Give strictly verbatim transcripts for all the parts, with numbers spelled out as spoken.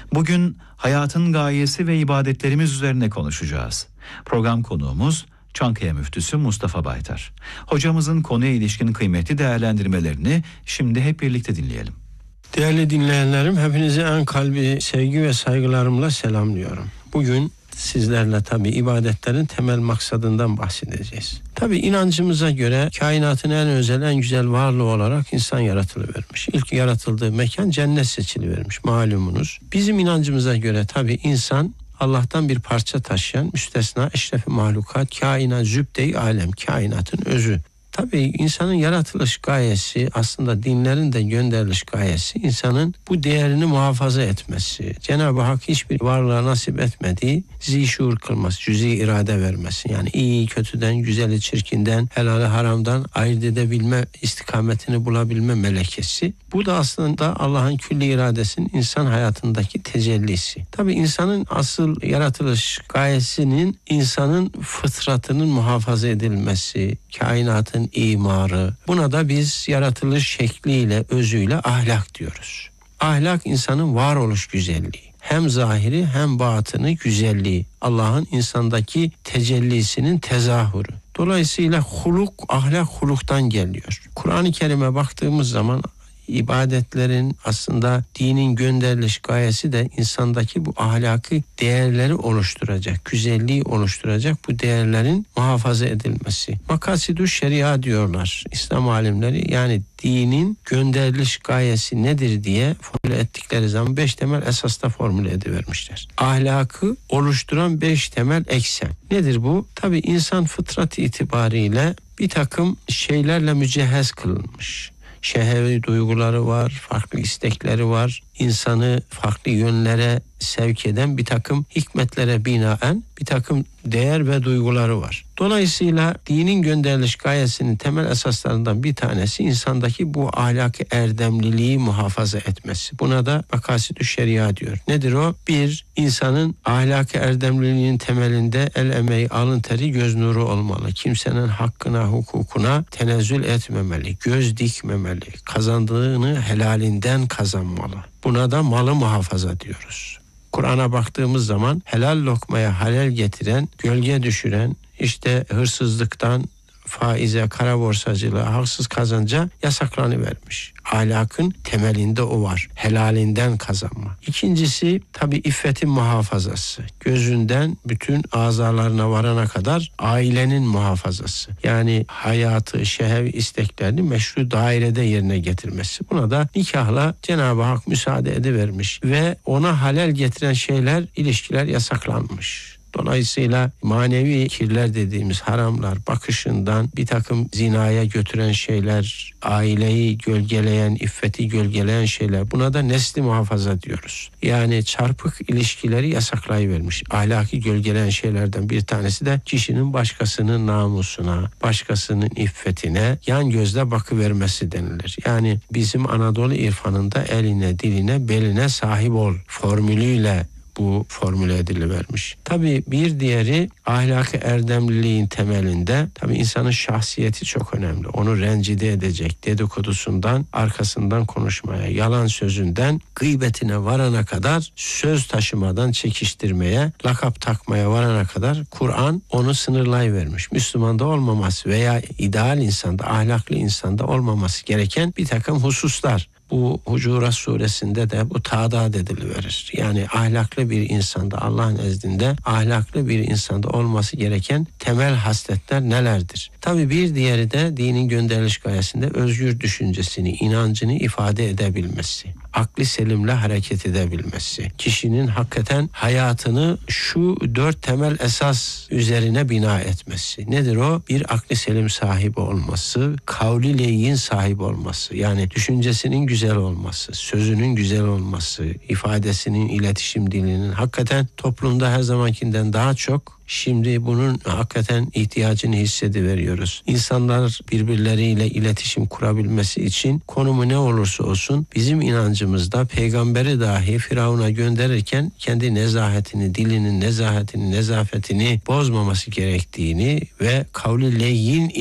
Bugün hayatın gayesi ve ibadetlerimiz üzerine konuşacağız. Program konuğumuz Çankaya Müftüsü Mustafa Baytar. Hocamızın konuya ilişkin kıymetli değerlendirmelerini şimdi hep birlikte dinleyelim. Değerli dinleyenlerim, hepinizi en kalbi sevgi ve saygılarımla selamlıyorum. Bugün sizlerle tabii ibadetlerin temel maksadından bahsedeceğiz. Tabii inancımıza göre kainatın en özel, en güzel varlığı olarak insan yaratılıvermiş. İlk yaratıldığı mekan cennet seçilivermiş malumunuz. Bizim inancımıza göre tabii insan Allah'tan bir parça taşıyan müstesna eşref-i mahlukat, kainat, zübde-i alem, kainatın özü. Tabii insanın yaratılış gayesi, aslında dinlerin de gönderiliş gayesi insanın bu değerini muhafaza etmesi. Cenab-ı Hak hiçbir varlığa nasip etmediği zişuur kılması, cüz-i irade vermesi. Yani iyi kötüden, güzeli çirkinden, helali haramdan ayırt edebilme, istikametini bulabilme melekesi. Bu da aslında Allah'ın külli iradesinin insan hayatındaki tecellisi. Tabii insanın asıl yaratılış gayesinin insanın fıtratının muhafaza edilmesi, kainatın imarı. Buna da biz yaratılış şekliyle, özüyle ahlak diyoruz. Ahlak insanın varoluş güzelliği. Hem zahiri hem batını güzelliği. Allah'ın insandaki tecellisinin tezahürü. Dolayısıyla huluk, ahlak huluktan geliyor. Kur'an-ı Kerim'e baktığımız zaman ibadetlerin, aslında dinin gönderiliş gayesi de insandaki bu ahlaki değerleri oluşturacak, güzelliği oluşturacak bu değerlerin muhafaza edilmesi. Makasidü şeria diyorlar İslam alimleri, yani dinin gönderiliş gayesi nedir diye formüle ettikleri zaman beş temel esasla formüle edivermişler. Ahlakı oluşturan beş temel eksen. Nedir bu? Tabii insan fıtrat itibariyle bir takım şeylerle mücehhez kılınmış. Şehvi duyguları var, farklı istekleri var. İnsanı farklı yönlere sevk eden bir takım hikmetlere binaen bir takım değer ve duyguları var. Dolayısıyla dinin gönderiliş gayesinin temel esaslarından bir tanesi insandaki bu ahlaki erdemliliği muhafaza etmesi. Buna da makasidü şeria diyor. Nedir o? Bir, insanın ahlaki erdemliliğinin temelinde el emeği, alın teri, göz nuru olmalı. Kimsenin hakkına, hukukuna tenezzül etmemeli, göz dikmemeli, kazandığını helalinden kazanmalı. Buna da malı muhafaza diyoruz. Kur'an'a baktığımız zaman helal lokmaya halel getiren, gölge düşüren, işte hırsızlıktan faize, kara borsacılığa, haksız kazanca yasaklanıvermiş. Ahlakın temelinde o var. Helalinden kazanma. İkincisi tabii iffetin muhafazası. Gözünden bütün azalarına varana kadar ailenin muhafazası. Yani hayatı, şehv isteklerini meşru dairede yerine getirmesi. Buna da nikahla Cenab-ı Hak müsaade edivermiş ve ona halel getiren şeyler, ilişkiler yasaklanmış. Dolayısıyla manevi kirler dediğimiz haramlar, bakışından bir takım zinaya götüren şeyler, aileyi gölgeleyen, iffeti gölgeleyen şeyler, buna da nesli muhafaza diyoruz. Yani çarpık ilişkileri yasaklayıvermiş. Ahlaki gölgeleyen şeylerden bir tanesi de kişinin başkasının namusuna, başkasının iffetine yan gözle bakıvermesi denilir. Yani bizim Anadolu irfanında eline, diline, beline sahip ol formülüyle bu formüle edilivermiş. Tabii bir diğeri ahlaki erdemliliğin temelinde tabii insanın şahsiyeti çok önemli. Onu rencide edecek dedikodusundan, arkasından konuşmaya, yalan sözünden gıybetine varana kadar, söz taşımadan çekiştirmeye, lakap takmaya varana kadar Kur'an onu sınırlayıvermiş. Müslümanda olmaması veya ideal insanda, ahlaklı insanda olmaması gereken bir takım hususlar. Bu Hucurat suresinde de bu tadat ediliverir. Yani ahlaklı bir insanda, Allah'ın nezdinde ahlaklı bir insanda olması gereken temel hasletler nelerdir? Tabii bir diğeri de dinin gönderiliş gayesinde özgür düşüncesini, inancını ifade edebilmesi. Akli selimle hareket edebilmesi. Kişinin hakikaten hayatını şu dört temel esas üzerine bina etmesi. Nedir o? Bir, akli selim sahibi olması, kavli leyyin sahibi olması. Yani düşüncesinin güzel olması, sözünün güzel olması, ifadesinin, iletişim dilinin hakikaten toplumda her zamankinden daha çok Şimdi bunun hakikaten ihtiyacını hissediveriyoruz. İnsanlar birbirleriyle iletişim kurabilmesi için konumu ne olursa olsun bizim inancımızda peygamberi dahi Firavun'a gönderirken kendi nezahetini, dilinin nezahetini, nezafetini bozmaması gerektiğini ve kavli leyyin ile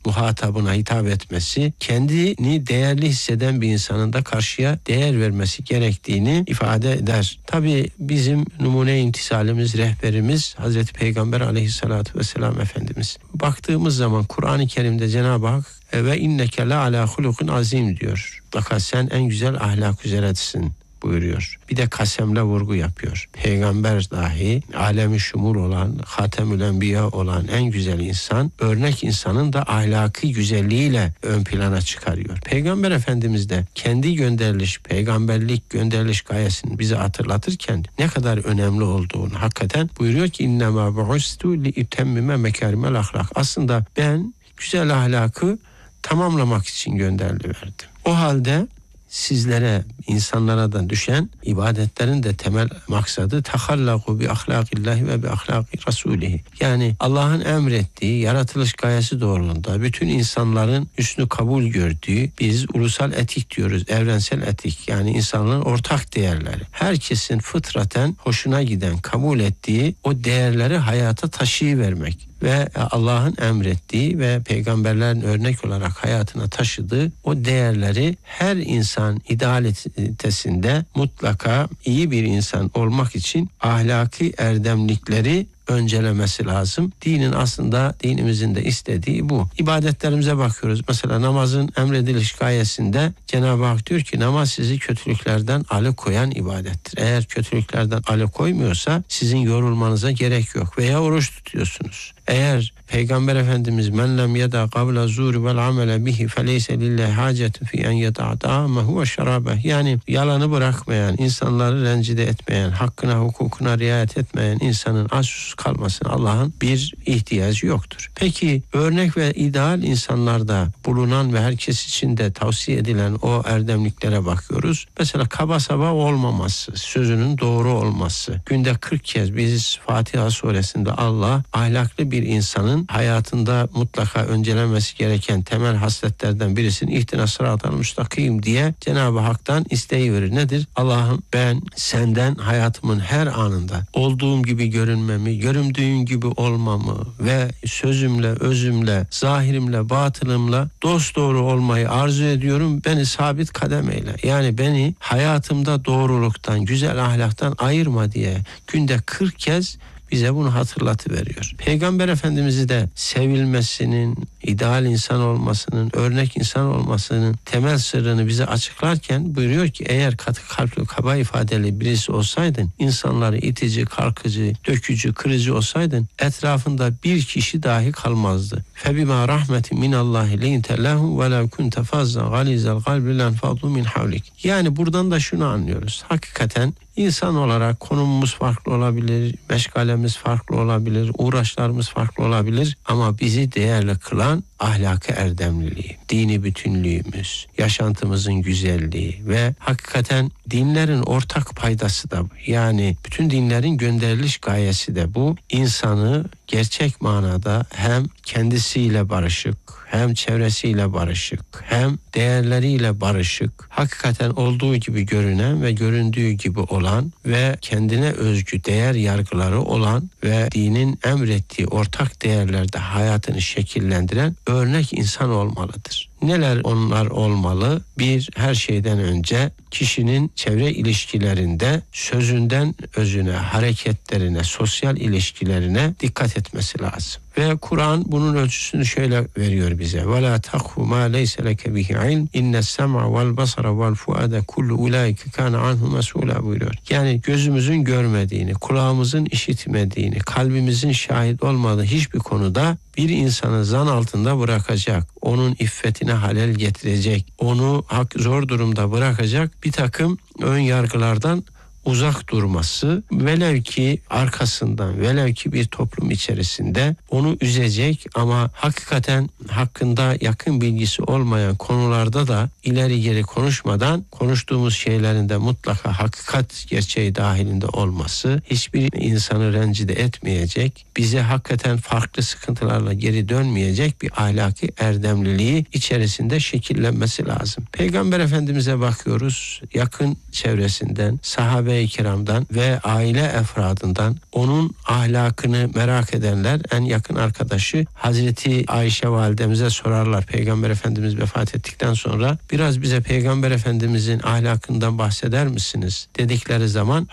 muhatabına hitap etmesi, kendini değerli hisseden bir insanın da karşıya değer vermesi gerektiğini ifade eder. Tabii bizim numune imtisalimiz, rehberimiz Hazreti Peygamber aleyhissalatu vesselam Efendimiz. Baktığımız zaman Kur'an-ı Kerim'de Cenab-ı Hak ve inneke la ala hulukin azim diyor. Fakat sen en güzel ahlak üzeresin buyuruyor. Bir de kasemle vurgu yapıyor. Peygamber dahi alemi şumul olan, hatemül enbiya olan en güzel insan, örnek insanın da ahlaki güzelliğiyle ön plana çıkarıyor. Peygamber Efendimiz de kendi gönderiliş, peygamberlik gönderiliş gayesini bize hatırlatırken ne kadar önemli olduğunu hakikaten buyuruyor ki innema bu'istu li utemmime mekarimel ahlak. Aslında ben güzel ahlakı tamamlamak için gönderiliverdim. O halde sizlere, insanlara da düşen ibadetlerin de temel maksadı tahallaku bi ahlakillahi ve bi ahlaki rasulihi. Yani Allah'ın emrettiği yaratılış gayesi doğrultusunda bütün insanların üstünü kabul gördüğü, biz ulusal etik diyoruz, evrensel etik, yani insanların ortak değerleri. Herkesin fıtraten hoşuna giden, kabul ettiği o değerleri hayata taşıyıvermek ve Allah'ın emrettiği ve peygamberlerin örnek olarak hayatına taşıdığı o değerleri her insan idealitesinde mutlaka iyi bir insan olmak için ahlaki erdemlikleri öncelemesi lazım. Dinin aslında, dinimizin de istediği bu. İbadetlerimize bakıyoruz. Mesela namazın emrediliş gayesinde Cenab-ı Hak diyor ki namaz sizi kötülüklerden alıkoyan ibadettir. Eğer kötülüklerden alıkoymuyorsa sizin yorulmanıza gerek yok. Veya oruç tutuyorsunuz. Eğer Peygamber Efendimiz men lem yeda kavla zuri vel amele bihi feleyse lillahi hacetu fi en yeda ta'amahu ve şarabeh. Yani yalanı bırakmayan, insanları rencide etmeyen, hakkına hukukuna riayet etmeyen insanın aç susuz kalmasına Allah'ın bir ihtiyacı yoktur. Peki örnek ve ideal insanlarda bulunan ve herkes için de tavsiye edilen o erdemliklere bakıyoruz. Mesela kaba saba olmaması, sözünün doğru olması. Günde kırk kez biz Fatiha suresinde Allah ahlaklı bir insanın hayatında mutlaka öncelenmesi gereken temel hasletlerden birisini ihtina sıratal müstakim diye Cenab-ı Hak'tan isteği verir. Nedir? Allah'ım ben senden hayatımın her anında olduğum gibi görünmemi, göründüğün gibi olmamı ve sözümle, özümle, zahirimle, batılımla dosdoğru olmayı arzu ediyorum. Beni sabit kadem eyle. Yani beni hayatımda doğruluktan, güzel ahlaktan ayırma diye günde kırk kez bize bunu hatırlatıveriyor. Peygamber Efendimiz'i de sevilmesinin, ideal insan olmasının, örnek insan olmasının temel sırrını bize açıklarken buyuruyor ki eğer katı kalpli, kaba ifadeli birisi olsaydın, insanları itici, kalkıcı, dökücü, kırıcı olsaydın etrafında bir kişi dahi kalmazdı. Febima rahmetin minallahi linte lehum ve lev kunte fazzan galizel kalbi lenfadlu min havlik. Yani buradan da şunu anlıyoruz. Hakikaten İnsan olarak konumumuz farklı olabilir, meşgalemiz farklı olabilir, uğraşlarımız farklı olabilir ama bizi değerli kılan ahlakı erdemliliği, dini bütünlüğümüz, yaşantımızın güzelliği ve hakikaten dinlerin ortak paydası da bu. Yani bütün dinlerin gönderiliş gayesi de bu. İnsanı gerçek manada hem kendisiyle barışık, hem çevresiyle barışık, hem değerleriyle barışık, hakikaten olduğu gibi görünen ve göründüğü gibi olan ve kendine özgü değer yargıları olan ve dinin emrettiği ortak değerlerde hayatını şekillendiren örnek insan olmalıdır. Neler onlar olmalı? Bir, her şeyden önce kişinin çevre ilişkilerinde sözünden özüne, hareketlerine, sosyal ilişkilerine dikkat etmesi lazım. Ve Kur'an bunun ölçüsünü şöyle veriyor bize. وَلَا تَقْفُ مَا لَيْسَ لَكَ بِهِ عِلْمٍ اِنَّ السَّمْعَ وَالْبَصَرَ وَالْفُؤَادَ كُلُّ اُولَٰئِكَ كَانَ عَنْهُ مَسْئُولًا buyuruyor. Yani gözümüzün görmediğini, kulağımızın işitmediğini, kalbimizin şahit olmadığı hiçbir konuda bir insanı zan altında bırakacak, onun iffetine halel getirecek, onu hak zor durumda bırakacak bir takım ön yargılardan uzak durması, velev ki arkasından, velev ki bir toplum içerisinde onu üzecek ama hakikaten hakkında yakın bilgisi olmayan konularda da ileri geri konuşmadan konuştuğumuz şeylerin de mutlaka hakikat gerçeği dahilinde olması, hiçbir insanı rencide etmeyecek, bize hakikaten farklı sıkıntılarla geri dönmeyecek bir ahlaki erdemliliği içerisinde şekillenmesi lazım. Peygamber Efendimiz'e bakıyoruz, yakın çevresinden, sahabe sahabe-i kiramdan ve aile efradından onun ahlakını merak edenler en yakın arkadaşı Hazreti Ayşe validemize sorarlar. Peygamber Efendimiz vefat ettikten sonra biraz bize Peygamber Efendimizin ahlakından bahseder misiniz dedikleri zaman